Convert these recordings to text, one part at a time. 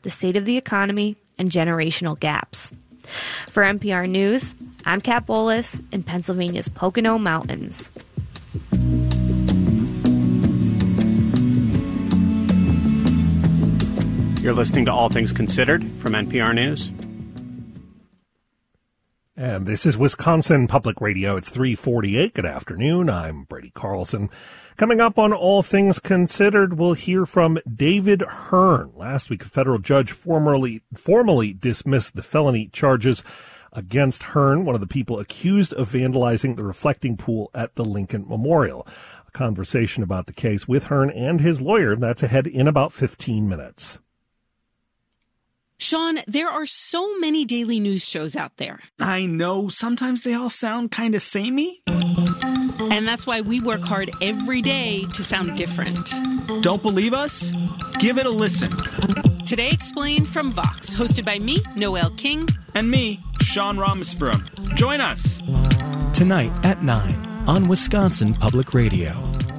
the state of the economy, and generational gaps. For NPR News, I'm Kat Bolas in Pennsylvania's Pocono Mountains. You're listening to All Things Considered from NPR News. And this is Wisconsin Public Radio. It's 3:48. Good afternoon. I'm Brady Carlson. Coming up on All Things Considered, we'll hear from David Hearn. Last week, a federal judge formally dismissed the felony charges against Hearn, one of the people accused of vandalizing the reflecting pool at the Lincoln Memorial. A conversation about the case with Hearn and his lawyer, that's ahead in about 15 minutes. Sean, there are so many daily news shows out there. I know. Sometimes they all sound kind of samey. And that's why we work hard every day to sound different. Don't believe us? Give it a listen. Today Explained from Vox, hosted by me, Noel King. And me, Sean Rameswaram. Join us. Tonight at 9 on Wisconsin Public Radio.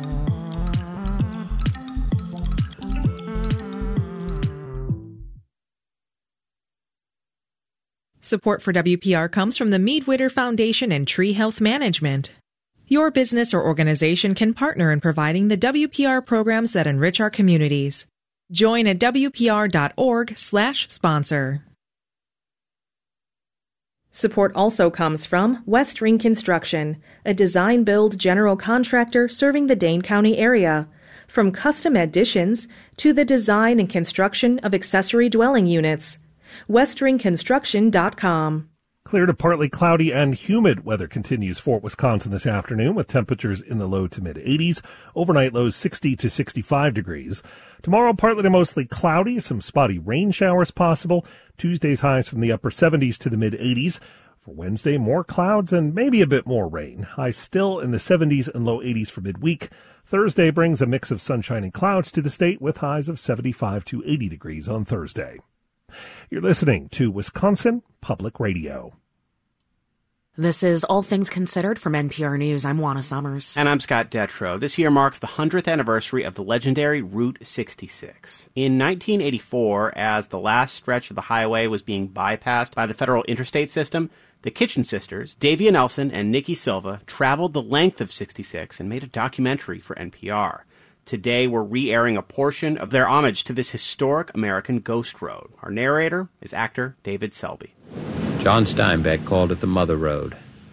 Support for WPR comes from the Mead Witter Foundation and Tree Health Management. Your business or organization can partner in providing the WPR programs that enrich our communities. Join at WPR.org/sponsor. Support also comes from West Ring Construction, a design-build general contractor serving the Dane County area. From custom additions to the design and construction of accessory dwelling units. westringconstruction.com. Clear to partly cloudy and humid weather continues for Wisconsin this afternoon, with temperatures in the low to mid-80s. Overnight lows 60 to 65 degrees. Tomorrow, partly to mostly cloudy, some spotty rain showers possible. Tuesday's highs from the upper 70s to the mid-80s. For Wednesday, more clouds and maybe a bit more rain. Highs still in the 70s and low 80s for midweek. Thursday brings a mix of sunshine and clouds to the state, with highs of 75 to 80 degrees on Thursday. You're listening to Wisconsin Public Radio. This is All Things Considered from NPR News. I'm Juana Summers. And I'm Scott Detrow. This year marks the 100th anniversary of the legendary Route 66. In 1984, as the last stretch of the highway was being bypassed by the federal interstate system, the Kitchen Sisters, Davia Nelson and Nikki Silva, traveled the length of 66 and made a documentary for NPR. Today, we're re-airing a portion of their homage to this historic American ghost road. Our narrator is actor David Selby. John Steinbeck called it the Mother Road,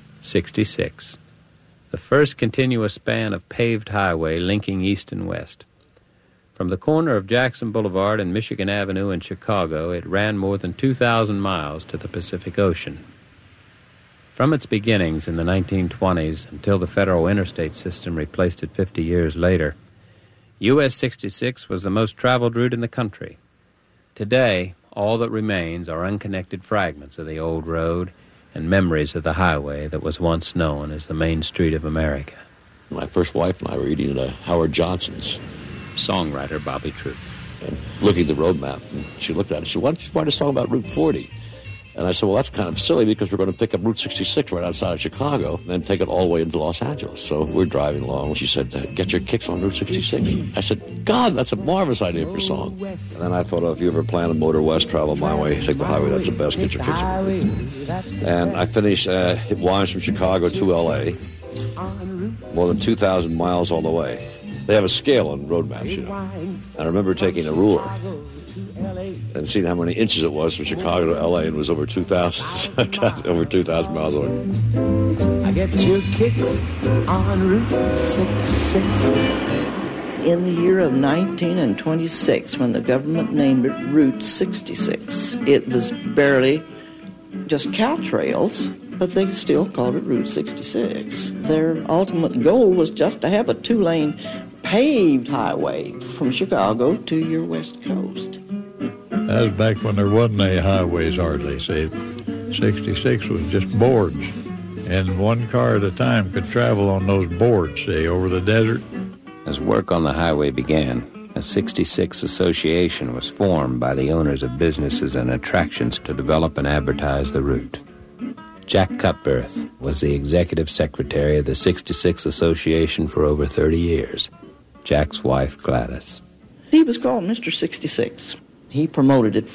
66, the first continuous span of paved highway linking east and west. From the corner of Jackson Boulevard and Michigan Avenue in Chicago, it ran more than 2,000 miles to the Pacific Ocean. From its beginnings in the 1920s until the federal interstate system replaced it 50 years later, US 66 was the most traveled route in the country. Today, all that remains are unconnected fragments of the old road and memories of the highway that was once known as the Main Street of America. My first wife and I were eating at Howard Johnson's. Songwriter Bobby Troup. And looking at the road map, and she looked at it and she said, "Why don't you write a song about Route 40? And I said, well, that's kind of silly because we're going to pick up Route 66 right outside of Chicago and then take it all the way into Los Angeles. So we're driving along. She said, get your kicks on Route 66. I said, God, that's a marvelous idea for a song. And then I thought, if you ever plan to motor west, travel my way, take the highway, that's the best, get your kicks on. And I finished, it winds from Chicago to L.A., more than 2,000 miles all the way. They have a scale on road maps, you know. I remember taking a ruler and seeing how many inches it was from Chicago to L.A., and it was over 2,000, over 2,000 miles away. I get your kicks on Route 66. In the year of 1926, when the government named it Route 66, it was barely just Caltrails, but they still called it Route 66. Their ultimate goal was just to have a two-lane paved highway from Chicago to your west coast. That was back when there wasn't any highways hardly. See, 66 was just boards, and one car at a time could travel on those boards, say, over the desert. As work on the highway began, a 66 association was formed by the owners of businesses and attractions to develop and advertise the route. Jack Cutbirth was the executive secretary of the 66 Association for over 30 years. Jack's wife, Gladys. He was called Mr. 66. He promoted it